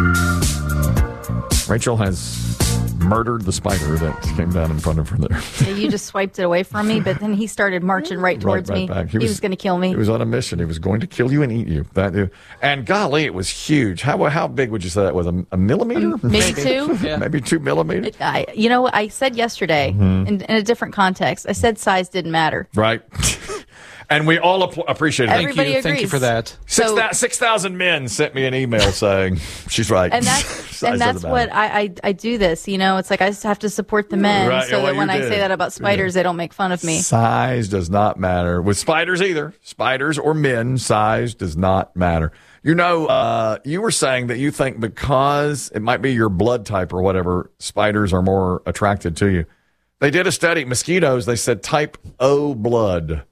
Rachel has murdered the spider that came down in front of her there. Yeah, you just swiped it away from me, but then he started marching right towards me. Back. He was going to kill me. He was on a mission. He was going to kill you and eat you. And golly, it was huge. How big would you say that was? A millimeter? Maybe 2? Yeah. Maybe 2 millimeters? I said yesterday, in a different context, I said size didn't matter. Right. And we all appreciate it. Everybody Thank you for that. 6,000 men sent me an email saying she's right. And that's what I do this. It's like I just have to support the men so that when I say that about spiders, they don't make fun of me. Size does not matter. With spiders either. Spiders or men, size does not matter. You were saying that you think because it might be your blood type or whatever, spiders are more attracted to you. They did a study. Mosquitoes, they said type O blood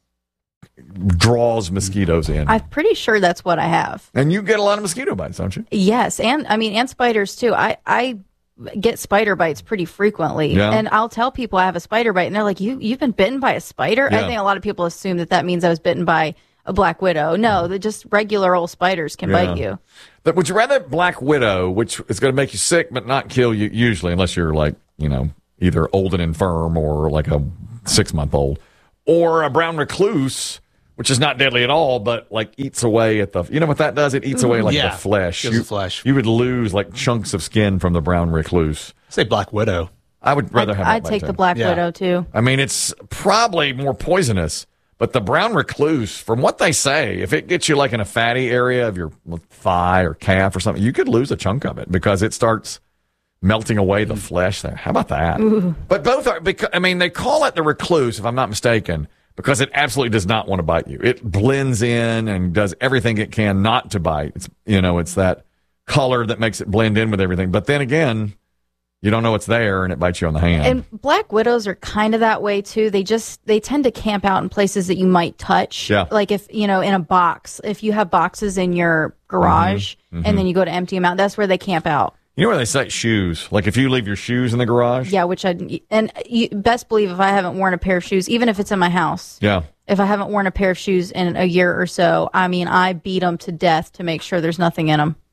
draws mosquitoes in. I'm pretty sure that's what I have. And you get a lot of mosquito bites, don't you? Yes, and spiders too. I get spider bites pretty frequently, and I'll tell people I have a spider bite, and they're like, "You've been bitten by a spider?" Yeah. I think a lot of people assume that means I was bitten by a black widow. No, they're just regular old spiders can bite you. But would you rather black widow, which is going to make you sick but not kill you usually, unless you're like either old and infirm or like a 6-month-old, or a brown recluse, which is not deadly at all, but like eats away at the. You know what that does? It eats away the flesh. Kills the flesh. You would lose like chunks of skin from the brown recluse. Say black widow. I would rather have. I'd take the black widow too. I mean, it's probably more poisonous, but the brown recluse, from what they say, if it gets you like in a fatty area of your thigh or calf or something, you could lose a chunk of it because it starts melting away the flesh there. How about that? Ooh. But both are. Because they call it the recluse, if I'm not mistaken, because it absolutely does not want to bite you. It blends in and does everything it can not to bite. It's it's that color that makes it blend in with everything. But then again, you don't know it's there and it bites you on the hand. And black widows are kind of that way too. They tend to camp out in places that you might touch. Yeah. Like if, in a box, if you have boxes in your garage and then you go to empty them out, that's where they camp out. You know where they cite shoes? Like if you leave your shoes in the garage? Yeah, you best believe if I haven't worn a pair of shoes, even if it's in my house. Yeah. If I haven't worn a pair of shoes in a year or so, I beat them to death to make sure there's nothing in them.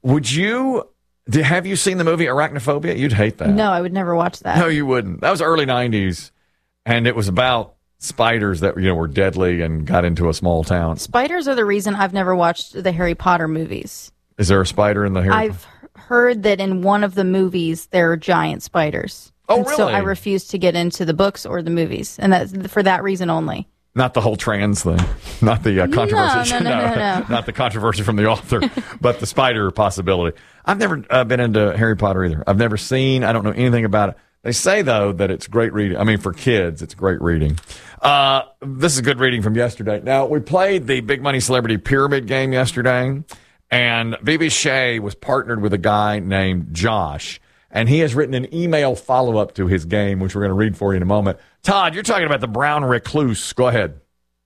Have you seen the movie Arachnophobia? You'd hate that. No, I would never watch that. No, you wouldn't. That was early 90s, and it was about spiders that were deadly and got into a small town. Spiders are the reason I've never watched the Harry Potter movies. Is there a spider in the Harry I've heard that in one of the movies there are giant spiders. Oh, really? So I refuse to get into the books or the movies, and that's for that reason only. Not the whole trans thing, not the controversy. No. Not the controversy from the author, but the spider possibility. I've never been into Harry Potter either. I've never seen. I don't know anything about it. They say though that it's great reading. For kids, it's great reading. This is good reading from yesterday. Now we played the Big Money Celebrity Pyramid game yesterday, and BB Shea was partnered with a guy named Josh. And he has written an email follow-up to his game, which we're going to read for you in a moment. Todd, you're talking about the brown recluse. Go ahead.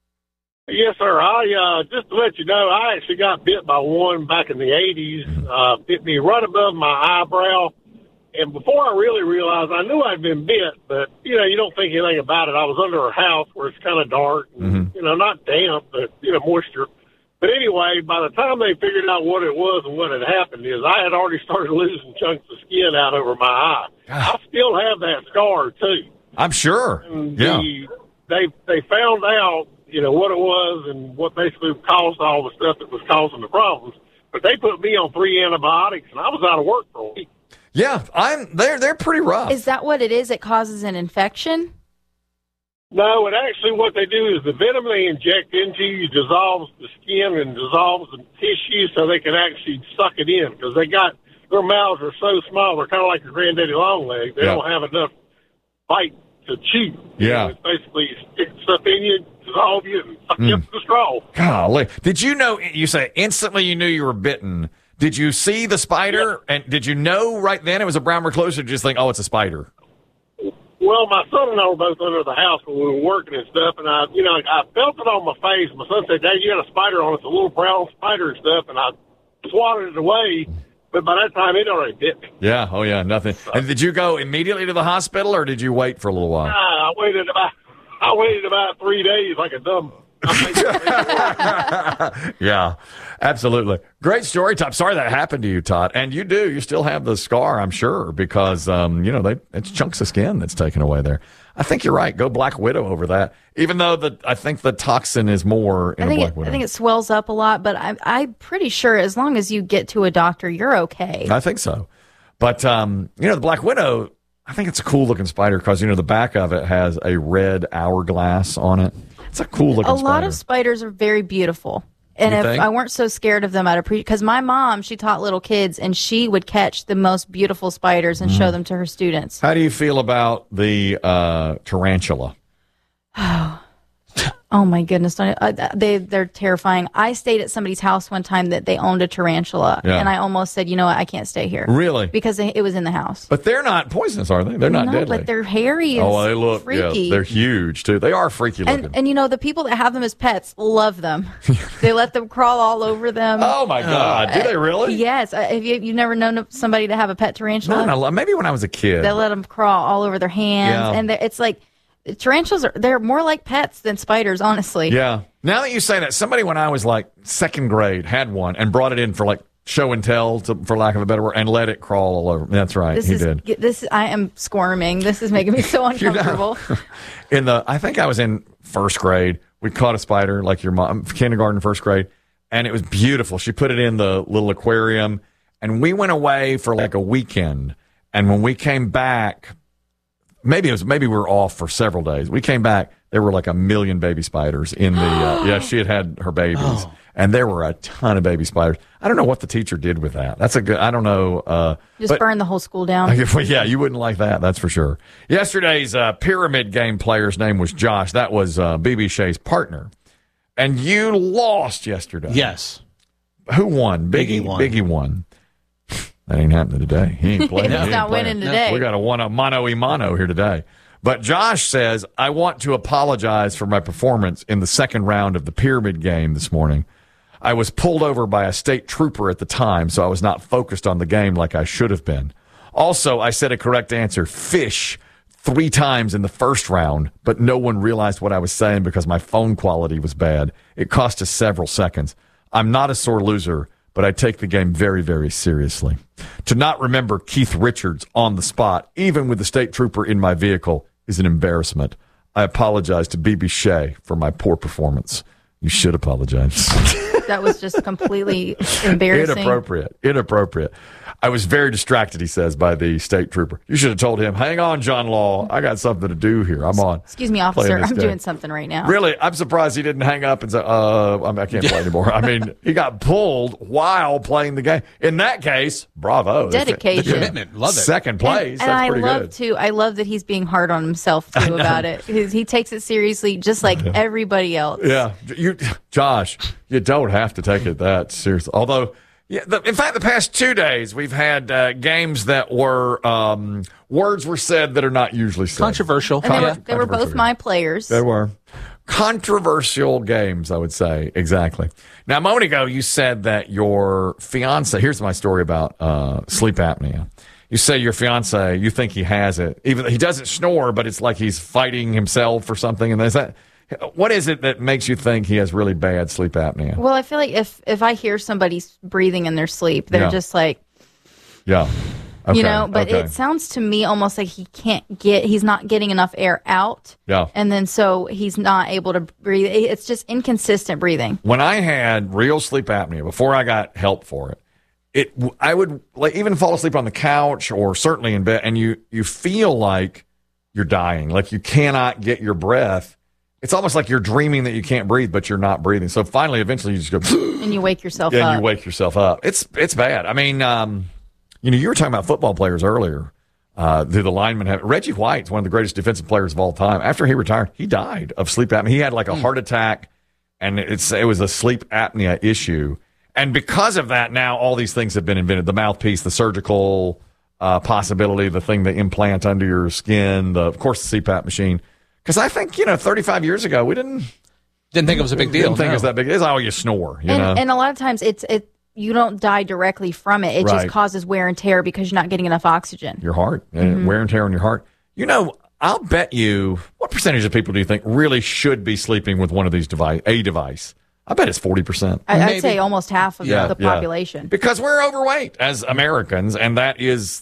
Yes, sir. Just to let you know, I actually got bit by one back in the 80s. Bit me right above my eyebrow. And before I really realized, I knew I'd been bit, but, you don't think anything about it. I was under a house where it's kind of dark, and, not damp, but, moisture. But anyway, by the time they figured out what it was and what had happened is I had already started losing chunks of skin out over my eye. I still have that scar, too. I'm sure. And yeah. They found out, what it was and what basically caused all the stuff that was causing the problems. But they put me on 3 antibiotics, and I was out of work for a week. Yeah, they're pretty rough. Is that what it is? It causes an infection? No, it actually, what they do is the venom they inject into you dissolves the skin and dissolves the tissue so they can actually suck it in because their mouths are so small, they're kind of like your granddaddy long leg. They don't have enough bite to chew. Yeah. It's basically stick stuff in you, dissolve you, and suck you up to the straw. Golly. Did you know, you say instantly you knew you were bitten. Did you see the spider? Yeah. And did you know right then it was a brown recluse or did you just think, oh, it's a spider? Well, my son and I were both under the house when we were working and stuff, and I felt it on my face. My son said, "Dad, you got a spider on it. It's a little brown spider and stuff," and I swatted it away. But by that time, it already bit me. Yeah. Oh, yeah. Nothing. So, and did you go immediately to the hospital, or did you wait for a little while? I waited about 3 days like a dumb Yeah, absolutely. Great story, Todd. Sorry that happened to you, Todd. And you still have the scar, I'm sure, because, it's chunks of skin that's taken away there. I think you're right. Go Black Widow over that. Even though I think the toxin is more in a Black Widow. I think it swells up a lot, but I'm pretty sure as long as you get to a doctor, you're okay. I think so. But, the Black Widow, I think it's a cool looking spider because, the back of it has a red hourglass on it. It's a cool looking spider. A lot of spiders are very beautiful. And if I weren't so scared of them, I'd appreciate, because my mom, she taught little kids and she would catch the most beautiful spiders and show them to her students. How do you feel about the tarantula? Oh my goodness. They're terrifying. I stayed at somebody's house one time that they owned a tarantula and I almost said, you know what, I can't stay here. Really? Because it was in the house. But they're not poisonous, are they? They're not deadly. But they're hairy and they look freaky. Yeah, they're huge too. They are freaky looking. And the people that have them as pets love them. They let them crawl all over them. Oh my God. Do they really? Yes. Have you've never known somebody to have a pet tarantula? No, maybe when I was a kid. They let them crawl all over their hands and it's like tarantulas they're more like pets than spiders, honestly. Yeah. Now that you say that, somebody when I was like second grade had one and brought it in for like show and tell, for lack of a better word, and let it crawl all over. That's right. He did. I am squirming. This is making me so uncomfortable. I think I was in first grade. We caught a spider, like your mom, kindergarten, first grade, and it was beautiful. She put it in the little aquarium, and we went away for like a weekend. And when we came back, maybe we were off for several days. We came back, there were like 1 million baby spiders in the, she had her babies, and there were a ton of baby spiders. I don't know what the teacher did with that. I don't know. Just burn the whole school down. Yeah, you wouldn't like that, that's for sure. Yesterday's Pyramid Game player's name was Josh. That was BB Shea's partner. And you lost yesterday. Yes. Who won? Biggie won. Biggie won. That ain't happening today. He ain't playing. He's not winning today. We got a mano here today. But Josh says, I want to apologize for my performance in the second round of the Pyramid Game this morning. I was pulled over by a state trooper at the time, so I was not focused on the game like I should have been. Also, I said a correct answer, fish, 3 times in the first round, but no one realized what I was saying because my phone quality was bad. It cost us several seconds. I'm not a sore loser, but I take the game very, very seriously. To not remember Keith Richards on the spot, even with the state trooper in my vehicle, is an embarrassment. I apologize to BB Shea for my poor performance. You should apologize. That was just completely embarrassing. Inappropriate. I was very distracted, he says, by the state trooper. You should have told him, hang on, John Law. I got something to do here. I'm on. Excuse me, officer. I'm doing something right now. Really? I'm surprised he didn't hang up and say, I can't play anymore. I mean, he got pulled while playing the game. In that case, bravo. Dedication. The commitment. Love it. Second place. And that's pretty good. I love that he's being hard on himself, too, about it. He takes it seriously, just like everybody else. Yeah. Josh, you don't have to take it that seriously. Although, in fact, the past 2 days, we've had games that were, words were said that are not usually said. Controversial. And they were both my players. They were. Controversial games, I would say. Exactly. Now, a moment ago, you said that your fiance, here's my story about sleep apnea. You say your fiance, you think he has it. Even he doesn't snore, but it's like he's fighting himself or something. And there's that. What is it that makes you think he has really bad sleep apnea? Well, I feel like if I hear somebody breathing in their sleep, they're just like, yeah, okay, but it sounds to me almost like he's not getting enough air out. Yeah. And then so he's not able to breathe. It's just inconsistent breathing. When I had real sleep apnea, before I got help for it, I would even fall asleep on the couch or certainly in bed, and you feel like you're dying, like you cannot get your breath. It's almost like you're dreaming that you can't breathe, but you're not breathing. So finally, eventually, you just go, and you wake yourself up. And you wake yourself up. It's bad. I mean, you were talking about football players earlier. Do the linemen have Reggie White's one of the greatest defensive players of all time. After he retired, he died of sleep apnea. He had like a heart attack, and it was a sleep apnea issue. And because of that, now all these things have been invented: the mouthpiece, the surgical possibility, the thing they implant under your skin, of course, the CPAP machine. Because I think, 35 years ago, we didn't think it was a big deal. Didn't think it was that big. It's how you snore, you know? And a lot of times, you don't die directly from it. It just causes wear and tear because you're not getting enough oxygen. Your heart. Wear and tear on your heart. I'll bet you, what percentage of people do you think really should be sleeping with one of these device? I bet it's 40%. I'd say almost half of the population. Because we're overweight as Americans, and that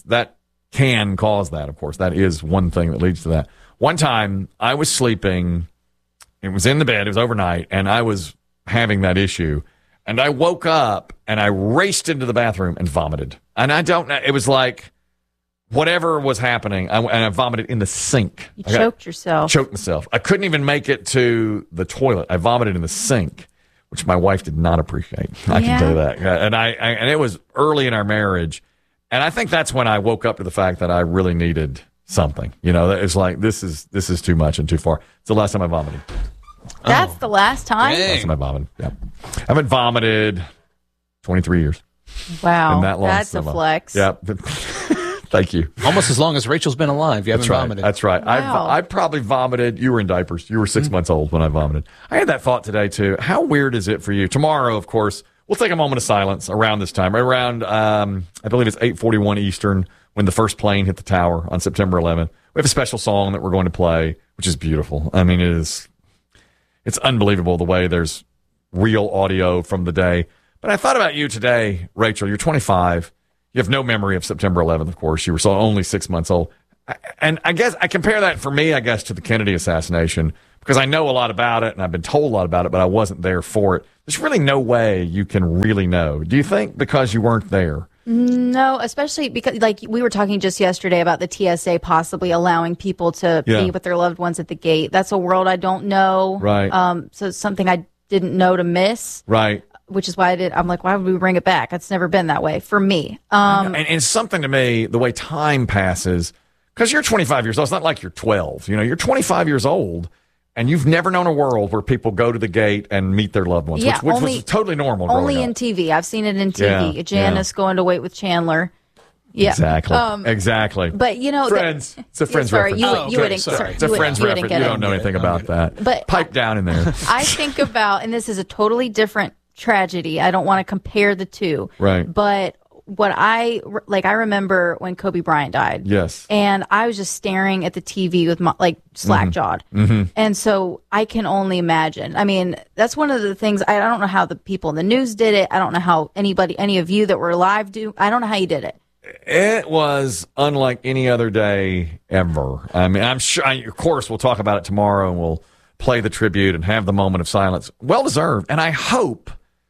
can cause that, of course. That is one thing that leads to that. One time, I was sleeping, it was in the bed, it was overnight, and I was having that issue. And I woke up, and I raced into the bathroom and vomited. And I don't know, it was like whatever was happening, and I vomited in the sink. You choked yourself. Choked myself. I couldn't even make it to the toilet. I vomited in the sink, which my wife did not appreciate. I can tell you that. And it was early in our marriage. And I think that's when I woke up to the fact that I really needed something. You know, it's like, this is too much and too far. It's the last time I vomited. That's the last time? Last time I vomited, yeah. I haven't vomited 23 years. Wow. That long that's a flex. Yeah. Thank you. Almost as long as Rachel's been alive. You haven't vomited. That's right. Wow. I probably vomited. You were in diapers. You were 6 months old when I vomited. I had that thought today, too. How weird is it for you? Tomorrow, of course, we'll take a moment of silence around this time. Around, I believe it's 8:41 Eastern when the first plane hit the tower on September 11th. We have a special song that we're going to play, which is beautiful. I mean, it's unbelievable the way there's real audio from the day. But I thought about you today, Rachel. You're 25. You have no memory of September 11th, of course. You were only 6 months old. And I guess I compare that for me, to the Kennedy assassination because I know a lot about it and I've been told a lot about it, but I wasn't there for it. There's really no way you can really know. Do you think because you weren't there? No, especially because, like, we were talking just yesterday about the TSA possibly allowing people to be with their loved ones at the gate. That's a world I don't know. Right. So it's something I didn't know to miss. Right. Which is why I'm like, why would we bring it back? It's never been that way for me. And it's something to me, the way time passes, because you're 25 years old. It's not like you're 12. You know, you're 25 years old, and you've never known a world where people go to the gate and meet their loved ones, which was totally normal. Only in TV. I've seen it in TV. Yeah, Janice going to wait with Chandler. Yeah. Exactly. Exactly. But, you know. Friends. It's a Friends reference. It's a Friends reference. You don't know anything about that. But pipe down in there. I think about, and this is a totally different tragedy. I don't want to compare the two. Right. But what I remember when Kobe Bryant died. Yes. And I was just staring at the TV with my, slack-jawed. Mm-hmm. And so I can only imagine. I mean, that's one of the things, I don't know how the people in the news did it. I don't know how any of you that were alive do. I don't know how you did it. It was unlike any other day ever. I mean, I'm sure, of course, we'll talk about it tomorrow and we'll play the tribute and have the moment of silence. Well deserved. And I hope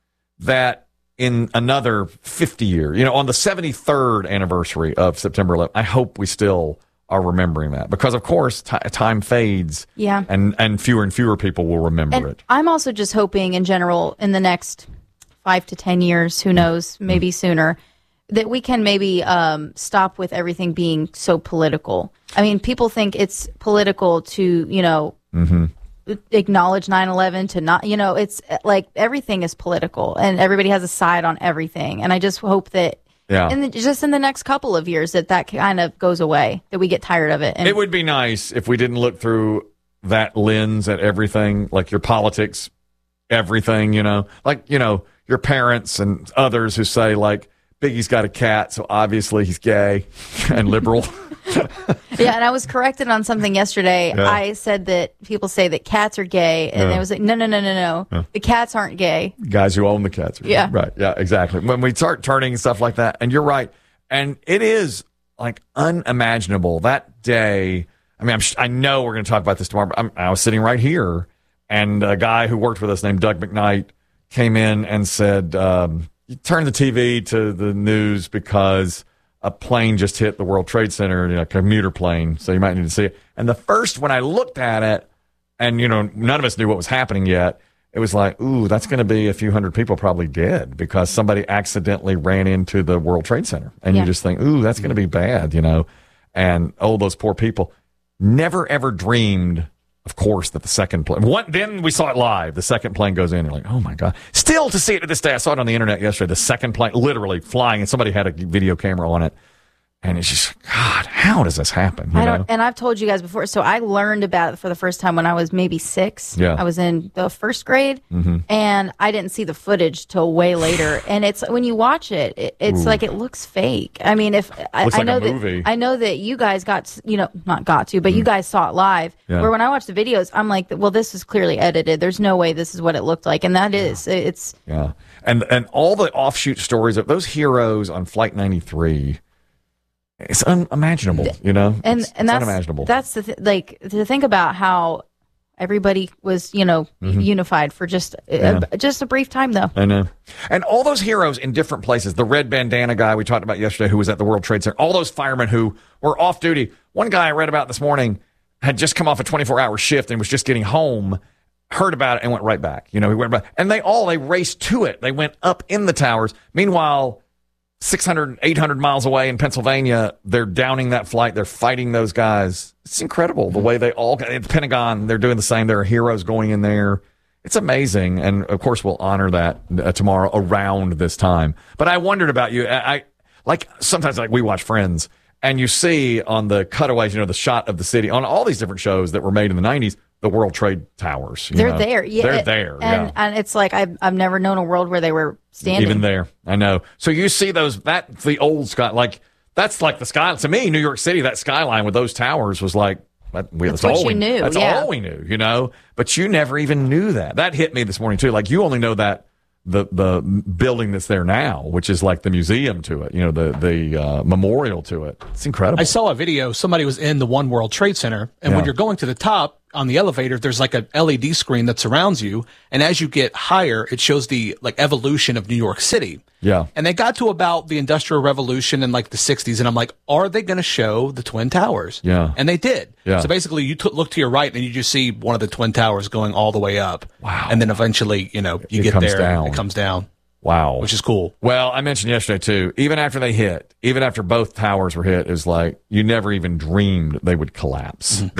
that in another 50 years, on the 73rd anniversary of September 11th, I hope we still are remembering that because, of course, time fades. Yeah. And fewer people will remember it. I'm also just hoping in general in the next 5 to 10 years, who knows, maybe sooner, that we can maybe stop with everything being so political. I mean, people think it's political to, acknowledge 9/11 to not, it's like everything is political and everybody has a side on everything. And I just hope that just in the next couple of years that kind of goes away, that we get tired of it. And it would be nice if we didn't look through that lens at everything, like your politics, everything, your parents and others who say like, Biggie's got a cat, so obviously he's gay and liberal. Yeah, and I was corrected on something yesterday. Yeah. I said that people say that cats are gay, and it was like, no. Yeah. The cats aren't gay. Guys who own the cats are gay. Right, yeah, exactly. When we start turning stuff like that, and you're right, and it is like unimaginable. That day, I mean, I know we're going to talk about this tomorrow, but I was sitting right here, and a guy who worked with us named Doug McKnight came in and said, you turn the TV to the news because a plane just hit the World Trade Center, a commuter plane, so you might need to see it. And when I looked at it, and, none of us knew what was happening yet, it was like, ooh, that's going to be a few hundred people probably dead because somebody accidentally ran into the World Trade Center. And you just think, ooh, that's going to be bad, And, those poor people never, ever dreamed, of course, that the second plane. Then we saw it live. The second plane goes in. You're like, oh, my God. Still to see it to this day. I saw it on the internet yesterday. The second plane literally flying, and somebody had a video camera on it. And it's just, God, how does this happen? You know? And I've told you guys before. So I learned about it for the first time when I was maybe 6. Yeah. I was in the first grade, and I didn't see the footage till way later. And it's when you watch it, it's like it looks fake. I mean, if I know that I know that you guys not got to, but you guys saw it live. Yeah. Where when I watch the videos, I'm like, well, this is clearly edited. There's no way this is what it looked like, and that is it's. Yeah, and all the offshoot stories of those heroes on Flight 93. It's unimaginable, you know, and it's that's unimaginable. That's to think about how everybody was, unified for just a brief time, though. I know, and all those heroes in different places. The red bandana guy we talked about yesterday, who was at the World Trade Center. All those firemen who were off duty. One guy I read about this morning had just come off a 24-hour shift and was just getting home. Heard about it and went right back. You know, he went back, and they raced to it. They went up in the towers. Meanwhile, 600, 800 miles away in Pennsylvania, they're downing that flight. They're fighting those guys. It's incredible the way they all, at the Pentagon, they're doing the same. There are heroes going in there. It's amazing. And of course, we'll honor that tomorrow around this time. But I wondered about you. I like sometimes we watch Friends and you see on the cutaways, the shot of the city on all these different shows that were made in the 90s. The World Trade Towers. They're there. Yeah. They're there. And it's like I've never known a world where they were standing. Even there. I know. So you see that's the old sky. That's like the sky. To me, New York City, that skyline with those towers was like, that's all we knew. That's all we knew, But you never even knew that. That hit me this morning, too. Like, you only know that the building that's there now, which is like the museum to it, the memorial to it. It's incredible. I saw a video. Somebody was in the One World Trade Center, and when you're going to the top on the elevator, there's like an LED screen that surrounds you, and as you get higher, it shows the evolution of New York City. Yeah. And they got to about the Industrial Revolution in the 60s, and I'm like, are they going to show the Twin Towers? Yeah. And they did. Yeah. So basically, you look to your right, and you just see one of the Twin Towers going all the way up. Wow. And then eventually, you get there, and it comes down. Wow. Which is cool. Well, I mentioned yesterday, too, even after both towers were hit, it was like you never even dreamed they would collapse. Mm-hmm.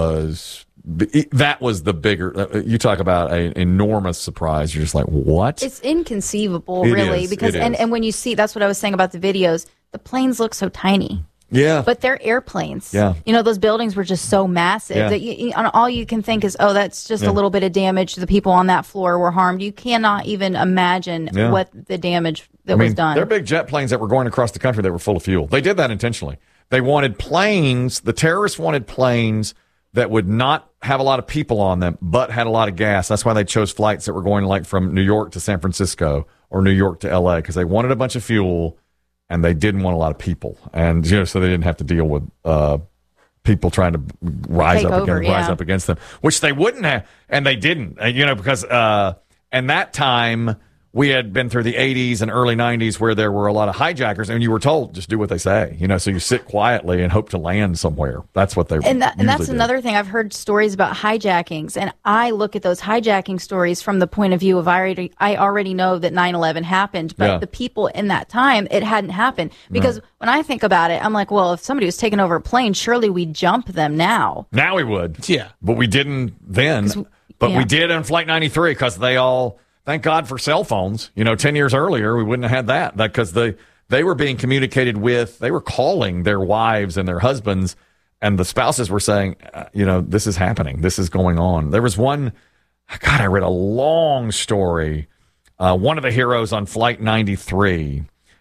That was the bigger, you talk about an enormous surprise. You're just like, what? It's inconceivable, really, because and when you see, that's what I was saying about the videos, the planes look so tiny. Yeah. But they're airplanes. Yeah. Those buildings were just so massive that all you can think is, that's just a little bit of damage. The people on that floor were harmed. You cannot even imagine what the damage that was done. They're big jet planes that were going across the country that were full of fuel. They did that intentionally. They wanted planes, the terrorists wanted planes that would not have a lot of people on them, but had a lot of gas. That's why they chose flights that were going from New York to San Francisco or New York to L.A., because they wanted a bunch of fuel and they didn't want a lot of people. And, so they didn't have to deal with people trying to rise up against them, which they wouldn't have. And they didn't, because and that time we had been through the 80s and early 90s where there were a lot of hijackers, and you were told, just do what they say, so you sit quietly and hope to land somewhere. That's what they and that's another thing. I've heard stories about hijackings, and I look at those hijacking stories from the point of view of I already know that 9/11 happened, but the people in that time, it hadn't happened. Because when I think about it, I'm like, well, if somebody was taking over a plane, surely we'd jump them now. Now we would. Yeah. But we didn't then. But we did on Flight 93 because they all... Thank God for cell phones. 10 years earlier, we wouldn't have had that because they were being communicated with. They were calling their wives and their husbands, and the spouses were saying, this is happening. This is going on. There was one, I read a long story. One of the heroes on Flight 93,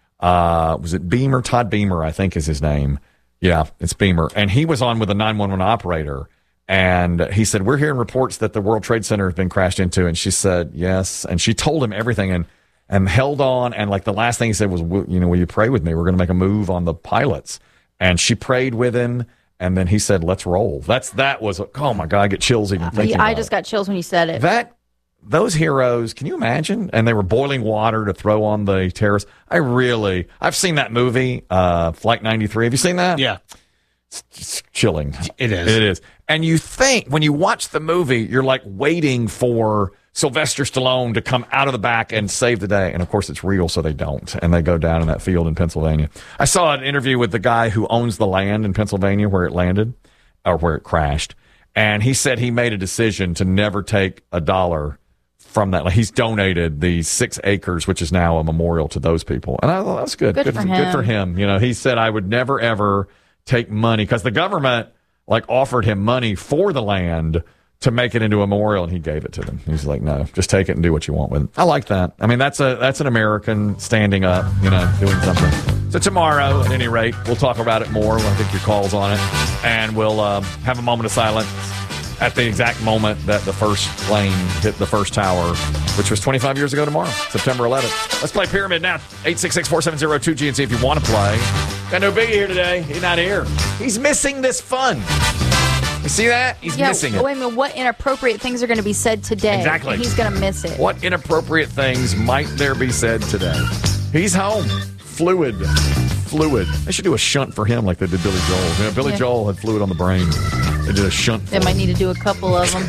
was it Beamer? Todd Beamer, I think is his name. Yeah, it's Beamer. And he was on with a 911 operator. And he said, we're hearing reports that the World Trade Center has been crashed into. And she said, yes. And she told him everything and held on. And the last thing he said was, will you pray with me? We're going to make a move on the pilots. And she prayed with him. And then he said, let's roll. That was, oh my God, I get chills even thinking about it. I just got chills when you said it. Those heroes, can you imagine? And they were boiling water to throw on the terrorists. I've seen that movie, Flight 93. Have you seen that? Yeah. It's chilling. It is. It is. And you think, when you watch the movie, you're waiting for Sylvester Stallone to come out of the back and save the day. And of course, it's real, so they don't. And they go down in that field in Pennsylvania. I saw an interview with the guy who owns the land in Pennsylvania where it landed, or where it crashed. And he said he made a decision to never take $1 from that. Like, he's donated the 6 acres, which is now a memorial to those people. And I thought that's good. Good for him. You know, he said, I would never, ever take money because the government offered him money for the land to make it into a memorial, and he gave it to them. He's like, no, just take it and do what you want with it. I like that. I mean, that's an American standing up, you know, doing something. So tomorrow, at any rate, we'll talk about it more. We'll take your calls on it, and we'll have a moment of silence at the exact moment that the first plane hit the first tower, which was 25 years ago tomorrow, September 11th. Let's play Pyramid now. 866-470-2GNC if you want to play. Got no Biggie here today. He's not here. He's missing this fun. You see that? He's missing it. Wait a minute. What inappropriate things are going to be said today? Exactly. He's going to miss it. What inappropriate things might there be said today? He's home. Fluid. They should do a shunt for him like they did Billy Joel. You know, Billy Joel had fluid on the brain. They did a shunt for They might need to do a couple of them.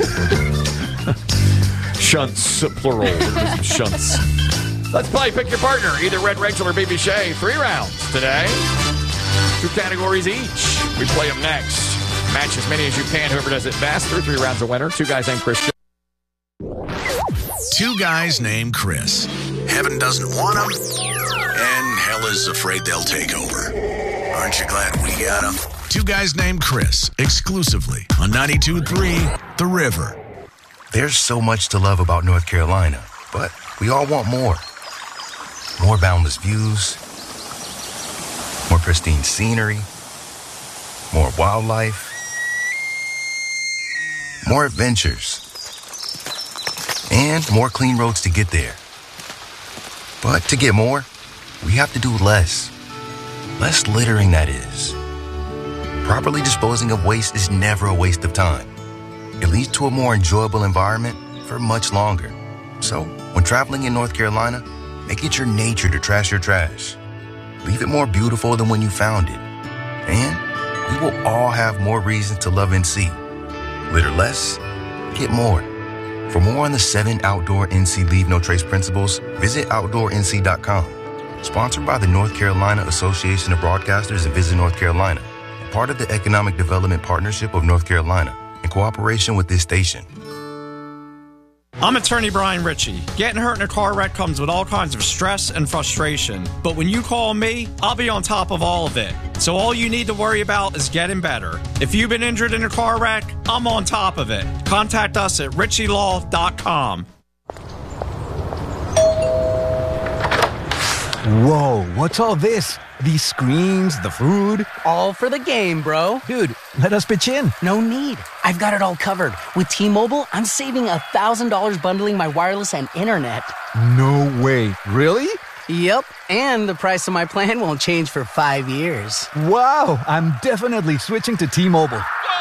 Shunts, plural. Some shunts. Let's play Pick Your Partner. Either Red Rachel or BB Shea. 3 rounds today. 2 categories each. We play them next. Match as many as you can. Whoever does it best. 3 rounds a winner. 2 guys named Chris. 2 guys named Chris. Heaven doesn't want them, and hell is afraid they'll take over. Aren't you glad we got them? 2 guys named Chris, exclusively on 92.3 The River. There's so much to love about North Carolina, but we all want more. More boundless views, more pristine scenery, more wildlife, more adventures, and more clean roads to get there. But to get more, we have to do less. Less littering, that is. Properly disposing of waste is never a waste of time. It leads to a more enjoyable environment for much longer. So, when traveling in North Carolina, make it your nature to trash your trash. Leave it more beautiful than when you found it. And we will all have more reasons to love NC. Litter less, get more. For more on the 7 outdoor NC Leave No Trace principles, visit OutdoorNC.com. Sponsored by the North Carolina Association of Broadcasters and Visit North Carolina. Part of the Economic Development Partnership of North Carolina, in cooperation with this station. I'm attorney Brian Ritchie. Getting hurt in a car wreck comes with all kinds of stress and frustration. But when you call me, I'll be on top of all of it. So all you need to worry about is getting better. If you've been injured in a car wreck, I'm on top of it. Contact us at ritchielaw.com. Whoa, what's all this? These screens, the food? All for the game, bro. Dude, let us pitch in. No need. I've got it all covered. With T-Mobile, I'm saving $1,000 bundling my wireless and internet. No way. Really? Yep. And the price of my plan won't change for 5 years. Wow, I'm definitely switching to T-Mobile.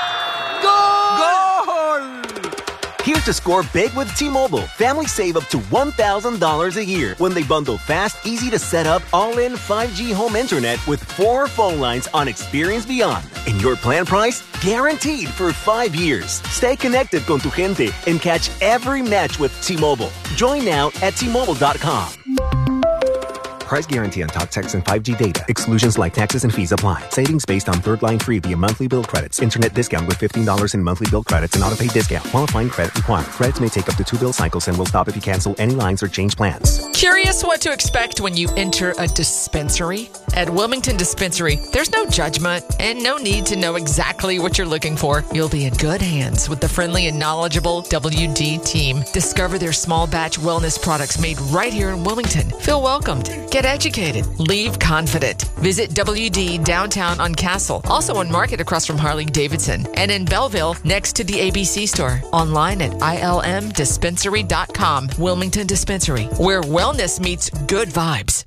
Here's to score big with T-Mobile. Families save up to $1,000 a year when they bundle fast, easy to set up, all-in 5G home internet with 4 phone lines on Experience Beyond. And your plan price? Guaranteed for 5 years. Stay connected con tu gente and catch every match with T-Mobile. Join now at T-Mobile.com. Price guarantee on talk, text, and 5G data. Exclusions like taxes and fees apply. Savings based on third line free via monthly bill credits. Internet discount with $15 in monthly bill credits and auto-pay discount. Qualifying credit required. Credits may take up to 2 bill cycles and will stop if you cancel any lines or change plans. Curious what to expect when you enter a dispensary? At Wilmington Dispensary, there's no judgment and no need to know exactly what you're looking for. You'll be in good hands with the friendly and knowledgeable WD team. Discover their small batch wellness products made right here in Wilmington. Feel welcomed. Get educated. Leave confident. Visit WD downtown on Castle. Also on Market across from Harley-Davidson. And in Belleville next to the ABC store. Online at ilmdispensary.com. Wilmington Dispensary, where wellness meets good vibes.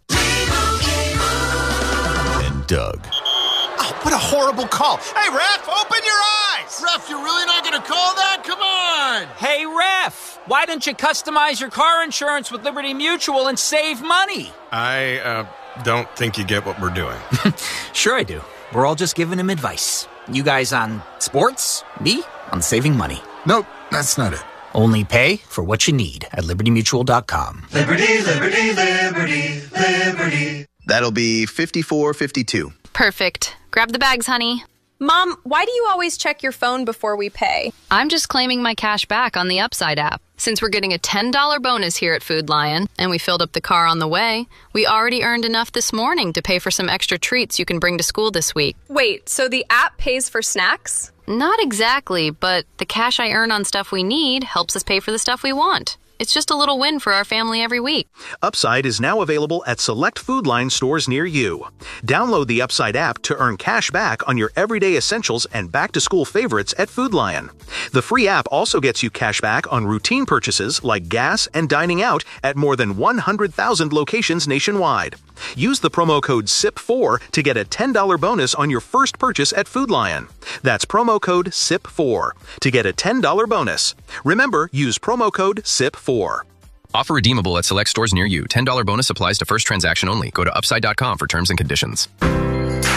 And Doug. Oh, what a horrible call. Hey, ref, open your eyes. Ref, you're really not going to call that? Come on. Hey, ref, why don't you customize your car insurance with Liberty Mutual and save money? I don't think you get what we're doing. Sure I do. We're all just giving him advice. You guys on sports, me on saving money. Nope, that's not it. Only pay for what you need at libertymutual.com. Liberty, liberty, liberty, liberty. That'll be $54.52. Perfect. Grab the bags, honey. Mom, why do you always check your phone before we pay? I'm just claiming my cash back on the Upside app. Since we're getting a $10 bonus here at Food Lion, and we filled up the car on the way, we already earned enough this morning to pay for some extra treats you can bring to school this week. Wait, so the app pays for snacks? Not exactly, but the cash I earn on stuff we need helps us pay for the stuff we want. It's just a little win for our family every week. Upside is now available at select Food Lion stores near you. Download the Upside app to earn cash back on your everyday essentials and back-to-school favorites at Food Lion. The free app also gets you cash back on routine purchases like gas and dining out at more than 100,000 locations nationwide. Use the promo code SIP4 to get a $10 bonus on your first purchase at Food Lion. That's promo code SIP4 to get a $10 bonus. Remember, use promo code SIP4. Offer redeemable at select stores near you. $10 bonus applies to first transaction only. Go to upside.com for terms and conditions.